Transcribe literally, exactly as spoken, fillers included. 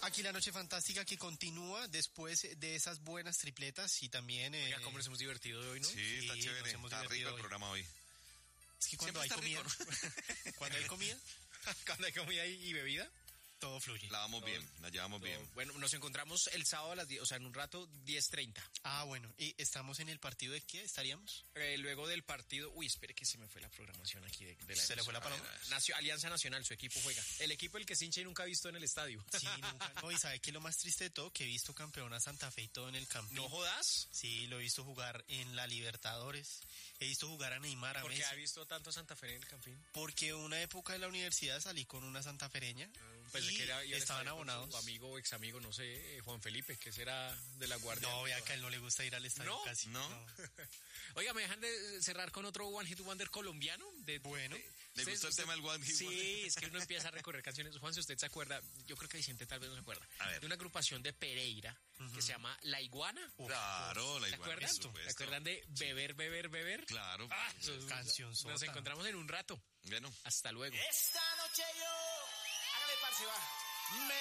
Aquí la noche fantástica que continúa después de esas buenas tripletas y también... Eh, Oiga, cómo nos hemos divertido hoy, ¿no? Sí, está Sí, chévere, nos hemos está rico divertido el hoy. programa hoy. Es que cuando Siempre hay está comida... rico, cuando hay comida, Cuando hay comida y bebida. todo fluye. La vamos Todo- bien, la llevamos todo- bien. Bueno, nos encontramos el sábado a las diez, o sea, en un rato, diez treinta. Ah, bueno. ¿Y estamos en el partido de qué estaríamos? Eh, luego del partido... Uy, espere que se me fue la programación aquí de, de la... ¿Se le fue la emisora. paloma? Nacio- Alianza Nacional, su equipo juega. El equipo el que es hincha y nunca ha visto en el estadio. Sí, nunca. No, y ¿sabe qué es lo más triste de todo? Que he visto campeón a Santa Fe y todo en el Campín. ¿No jodas? Sí, lo he visto jugar en la Libertadores. He visto jugar a Neymar, a Porque Messi. ha visto tanto Santa Fe en el Campín. Porque una época de la universidad salí con una santafereña Pensé y que era, iba al estaban estadio con abonados. Su amigo o ex amigo, no sé, eh, Juan Felipe, que será de la Guardia. No, vea que a él no le gusta ir al estadio ¿No? casi. ¿No? Oiga, ¿me dejan de cerrar con otro One Hit Wonder colombiano? De, Bueno. de- ¿Le ¿Ustedes- gustó el usted- tema del One Hit Sí, Wonder? es que uno empieza a recorrer canciones. Juan, si usted se acuerda, yo creo que Vicente tal vez no se acuerda, A ver. de una agrupación de Pereira que se llama La Iguana. Claro, la ¿Se iguana, acuerdan? por supuesto. ¿Se acuerdan de Beber, Beber, Beber? Claro. Ah, por eso es supuesto. una- Cancionzota. Nos encontramos en un rato. Bueno. Hasta luego. Esta noche yo, hágale parce, va. Me